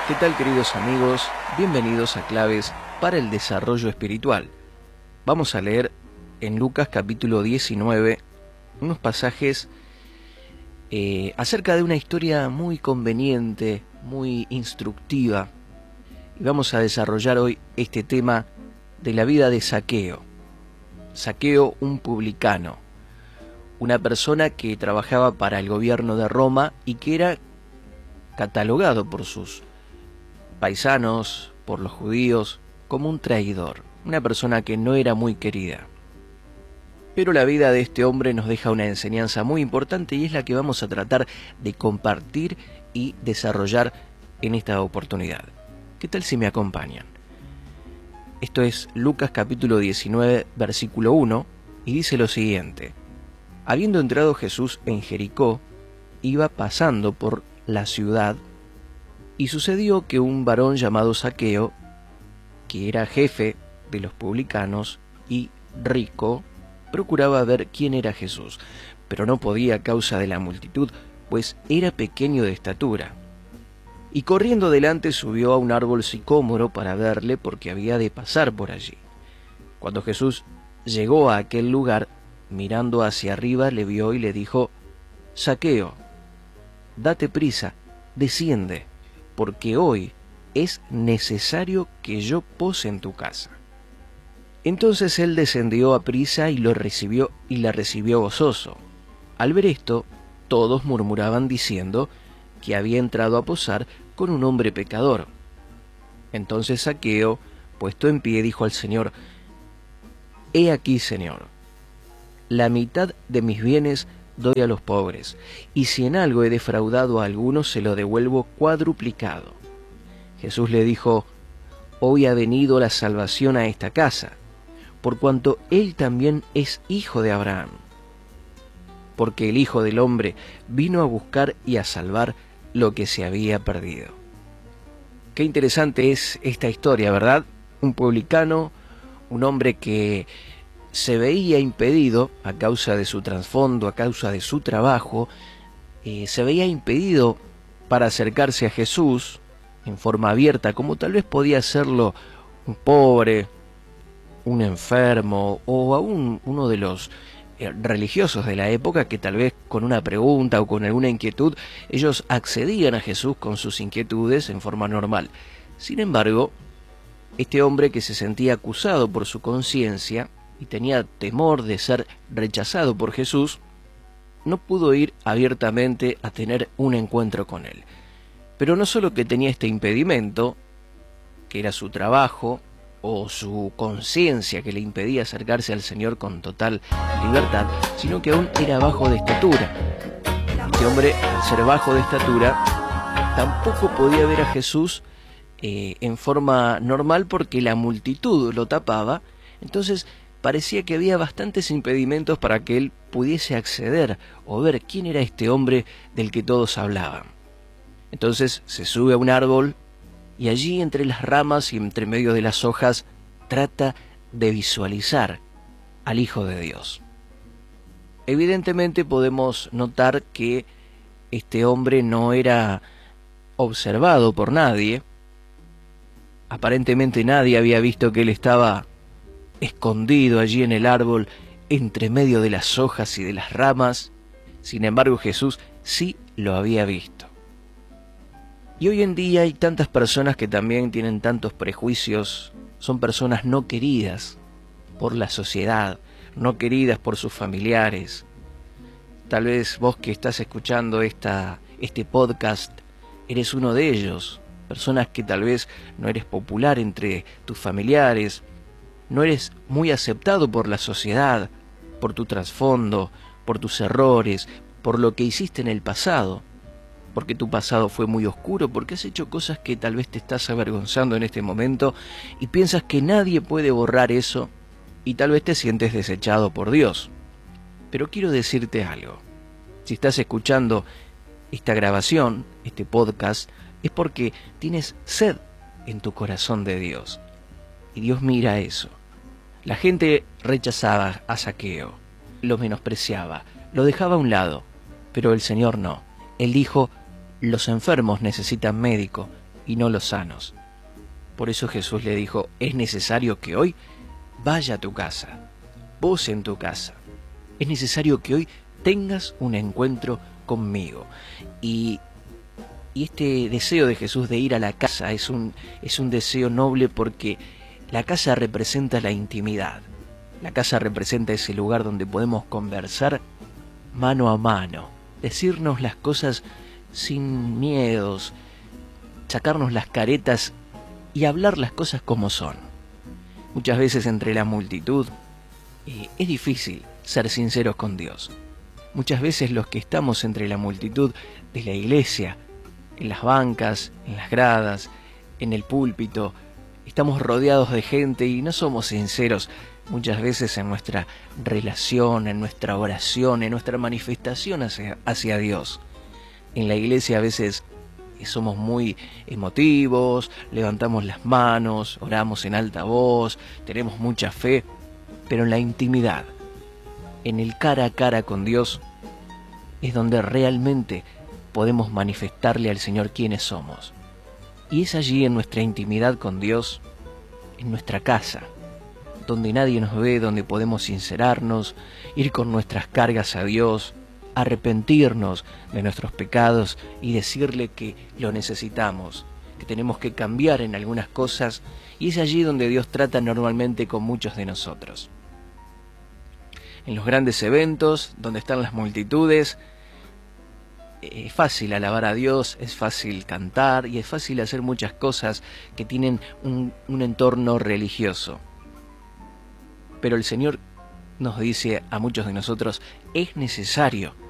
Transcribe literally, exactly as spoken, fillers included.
¿Qué tal, queridos amigos? Bienvenidos a Claves para el Desarrollo Espiritual. Vamos a leer en Lucas capítulo diecinueve unos pasajes eh, acerca de una historia muy conveniente, muy instructiva. Y vamos a desarrollar hoy este tema de la vida de Zaqueo. Zaqueo, un publicano, una persona que trabajaba para el gobierno de Roma y que era catalogado por sus paisanos, por los judíos, como un traidor, una persona que no era muy querida. Pero la vida de este hombre nos deja una enseñanza muy importante y es la que vamos a tratar de compartir y desarrollar en esta oportunidad. ¿Qué tal si me acompañan? Esto es Lucas capítulo diecinueve, versículo uno, y dice lo siguiente: Habiendo entrado Jesús en Jericó, iba pasando por la ciudad, y sucedió que un varón llamado Zaqueo, que era jefe de los publicanos y rico, procuraba ver quién era Jesús, pero no podía a causa de la multitud, pues era pequeño de estatura. Y corriendo delante subió a un árbol sicómoro para verle, porque había de pasar por allí. Cuando Jesús llegó a aquel lugar, mirando hacia arriba, le vio y le dijo: Zaqueo, date prisa, desciende, porque hoy es necesario que yo pose en tu casa. Entonces él descendió a prisa y lo recibió y la recibió gozoso. Al ver esto, todos murmuraban diciendo que había entrado a posar con un hombre pecador. Entonces Zaqueo, puesto en pie, dijo al Señor: He aquí, Señor, la mitad de mis bienes doy a los pobres, y si en algo he defraudado a alguno, se lo devuelvo cuadruplicado. Jesús le dijo: Hoy ha venido la salvación a esta casa, por cuanto él también es hijo de Abraham. Porque el Hijo del Hombre vino a buscar y a salvar lo que se había perdido. Qué interesante es esta historia, ¿verdad? Un publicano, un hombre que se veía impedido a causa de su trasfondo, a causa de su trabajo, eh, se veía impedido para acercarse a Jesús en forma abierta, como tal vez podía hacerlo un pobre, un enfermo o aún uno de los eh, religiosos de la época, que tal vez con una pregunta o con alguna inquietud ellos accedían a Jesús con sus inquietudes en forma normal. Sin embargo, este hombre, que se sentía acusado por su conciencia y tenía temor de ser rechazado por Jesús, no pudo ir abiertamente a tener un encuentro con él. Pero no solo que tenía este impedimento, que era su trabajo o su conciencia que le impedía acercarse al Señor con total libertad, sino que aún era bajo de estatura. Este hombre, al ser bajo de estatura, tampoco podía ver a Jesús eh, en forma normal, porque la multitud lo tapaba. Entonces parecía que había bastantes impedimentos para que él pudiese acceder o ver quién era este hombre del que todos hablaban. Entonces se sube a un árbol y allí, entre las ramas y entre medio de las hojas, trata de visualizar al Hijo de Dios. Evidentemente podemos notar que este hombre no era observado por nadie. Aparentemente nadie había visto que él estaba escondido allí en el árbol, entre medio de las hojas y de las ramas. Sin embargo, Jesús sí lo había visto. Y hoy en día hay tantas personas que también tienen tantos prejuicios, son personas no queridas por la sociedad, no queridas por sus familiares. Tal vez vos que estás escuchando esta, este podcast eres uno de ellos, personas que tal vez no eres popular entre tus familiares, no eres muy aceptado por la sociedad, por tu trasfondo, por tus errores, por lo que hiciste en el pasado, porque tu pasado fue muy oscuro, porque has hecho cosas que tal vez te estás avergonzando en este momento y piensas que nadie puede borrar eso, y tal vez te sientes desechado por Dios. Pero quiero decirte algo: si estás escuchando esta grabación, este podcast, es porque tienes sed en tu corazón de Dios, y Dios mira eso. La gente rechazaba a Zaqueo, lo menospreciaba, lo dejaba a un lado, pero el Señor no. Él dijo: los enfermos necesitan médico, y no los sanos. Por eso Jesús le dijo, es necesario que hoy vaya a tu casa, vos en tu casa. Es necesario que hoy tengas un encuentro conmigo. Y, y este deseo de Jesús de ir a la casa es un, es un deseo noble, porque la casa representa la intimidad. La casa representa ese lugar donde podemos conversar mano a mano, decirnos las cosas sin miedos, sacarnos las caretas y hablar las cosas como son. Muchas veces entre la multitud eh, es difícil ser sinceros con Dios. Muchas veces los que estamos entre la multitud de la iglesia, en las bancas, en las gradas, en el púlpito, estamos rodeados de gente y no somos sinceros muchas veces en nuestra relación, en nuestra oración, en nuestra manifestación hacia, hacia Dios. En la iglesia a veces somos muy emotivos, levantamos las manos, oramos en alta voz, tenemos mucha fe, pero en la intimidad, en el cara a cara con Dios, es donde realmente podemos manifestarle al Señor quiénes somos. Y es allí, en nuestra intimidad con Dios, en nuestra casa, donde nadie nos ve, donde podemos sincerarnos, ir con nuestras cargas a Dios, arrepentirnos de nuestros pecados y decirle que lo necesitamos, que tenemos que cambiar en algunas cosas, y es allí donde Dios trata normalmente con muchos de nosotros. En los grandes eventos, donde están las multitudes, es fácil alabar a Dios, es fácil cantar y es fácil hacer muchas cosas que tienen un, un entorno religioso. Pero el Señor nos dice a muchos de nosotros, es necesario